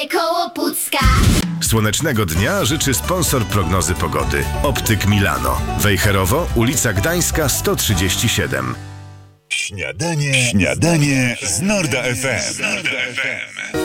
Koło Pucka. Słonecznego dnia życzy sponsor prognozy pogody. Optyk Milano. Wejherowo, ulica Gdańska 137. Śniadanie z Norda FM.